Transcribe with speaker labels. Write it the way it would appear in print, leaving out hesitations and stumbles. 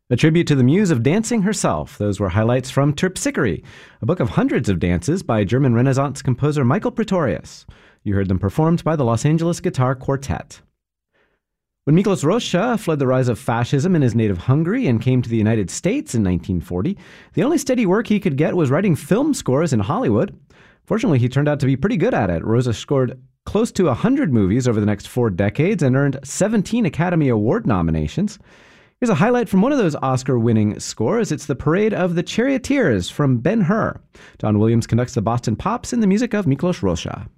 Speaker 1: A tribute to the muse of dancing herself. Those were highlights from Terpsichore, a book of hundreds of dances by German Renaissance composer Michael Praetorius. You heard them performed by the Los Angeles Guitar Quartet. When Miklos Rozsa fled the rise of fascism in his native Hungary and came to the United States in 1940, the only steady work he could get was writing film scores in Hollywood. Fortunately, he turned out to be pretty good at it. Rozsa scored close to 100 movies over the next 4 decades and earned 17 Academy Award nominations. Here's a highlight from one of those Oscar-winning scores. It's the Parade of the Charioteers from Ben-Hur. John Williams conducts the Boston Pops in the music of Miklos Rozsa.